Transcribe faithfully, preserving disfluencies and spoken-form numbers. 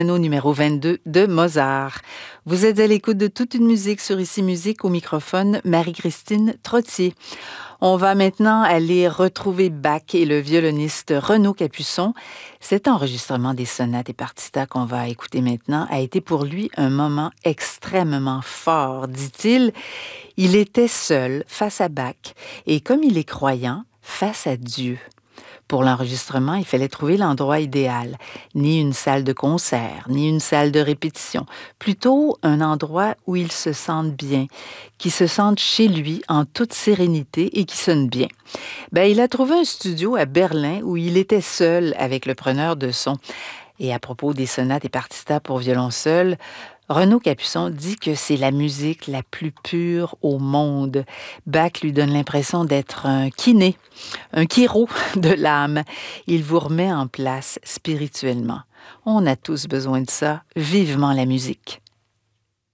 numéro vingt-deux de Mozart. Vous êtes à l'écoute de toute une musique sur Ici Musique, au microphone Marie-Christine Trottier. On va maintenant aller retrouver Bach et le violoniste Renaud Capuçon. Cet enregistrement des sonates et partitas qu'on va écouter maintenant a été pour lui un moment extrêmement fort, dit-il. Il était seul face à Bach et comme il est croyant, face à Dieu. Pour l'enregistrement, il fallait trouver l'endroit idéal. Ni une salle de concert, ni une salle de répétition. Plutôt un endroit où il se sente bien, qui se sente chez lui en toute sérénité et qui sonne bien. Ben, il a trouvé un studio à Berlin où il était seul avec le preneur de son. Et à propos des sonates et partitas pour violon seul, Renaud Capuçon dit que c'est la musique la plus pure au monde. Bach lui donne l'impression d'être un kiné, un chiro de l'âme. Il vous remet en place spirituellement. On a tous besoin de ça. Vivement la musique.